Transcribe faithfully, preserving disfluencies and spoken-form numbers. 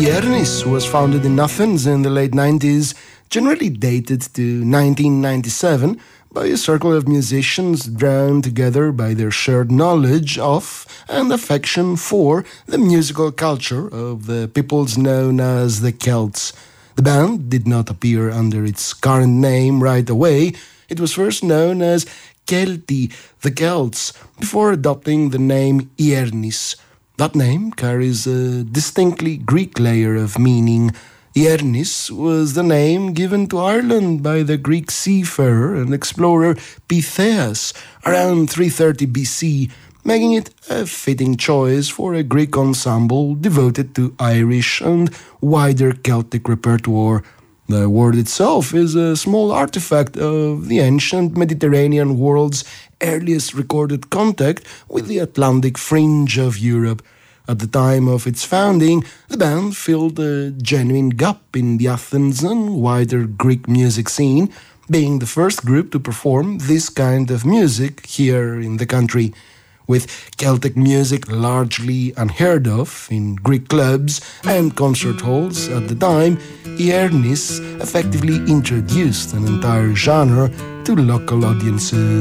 Iernis was founded in Athens in the late nineties, generally dated to nineteen ninety-seven, by a circle of musicians drawn together by their shared knowledge of and affection for the musical culture of the peoples known as the Celts. The band did not appear under its current name right away. It was first known as Kelti, the Celts, before adopting the name Iernis. That name carries a distinctly Greek layer of meaning. Iernis was the name given to Ireland by the Greek seafarer and explorer Pytheas around three thirty B C, making it a fitting choice for a Greek ensemble devoted to Irish and wider Celtic repertoire. The word itself is a small artifact of the ancient Mediterranean world's earliest recorded contact with the Atlantic fringe of Europe. At the time of its founding, the band filled a genuine gap in the Athens and wider Greek music scene, being the first group to perform this kind of music here in the country. With Celtic music largely unheard of in Greek clubs and concert halls at the time, Iernis effectively introduced an entire genre to local audiences.